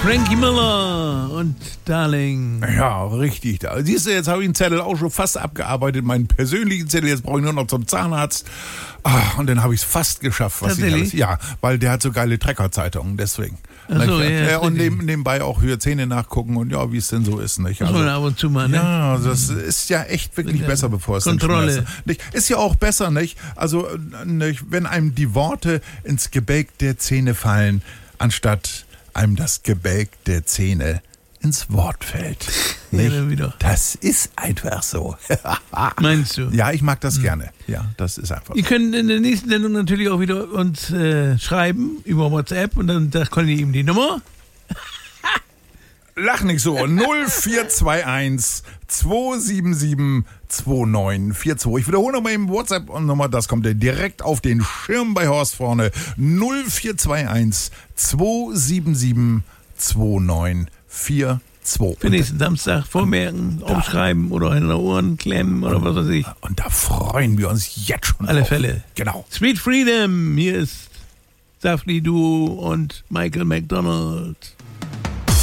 Frankie Miller und Darling. Ja, richtig. Siehst du, jetzt habe ich den Zettel auch schon fast abgearbeitet, meinen persönlichen Zettel. Jetzt brauche ich nur noch zum Zahnarzt. Und dann habe ich es fast geschafft. Ja, weil der hat so geile Trecker-Zeitungen, deswegen. Ach so, ja, und nebenbei auch für Zähne nachgucken und ja, wie es denn so ist. Nicht? Also, ab und zu mal, ne? Ja, das ist ja echt wirklich besser, bevor es Kontrolle. Nicht? Ist ja auch besser, nicht? Also, nicht, wenn einem die Worte ins Gebälk der Zähne fallen, anstatt einem das Gebälk der Zähne ins Wort fällt. Ja, wieder. Das ist einfach so. Meinst du? Ja, ich mag das gerne. Ja, das ist einfach Ihr so. könnt in der nächsten Sendung natürlich auch wieder uns schreiben über WhatsApp und dann da könnt ihr ihm die Nummer. Lach nicht so. 0421 277 2942. Ich wiederhole nochmal eben WhatsApp-Nummer, das kommt ja direkt auf den Schirm bei Horst vorne. 0421 277 2942. Für nächsten Samstag vormerken, aufschreiben oder in den Ohren klemmen oder was weiß ich. Und da freuen wir uns jetzt schon Alle drauf. Fälle. Genau. Sweet Freedom, hier ist Safli Duo und Michael McDonald.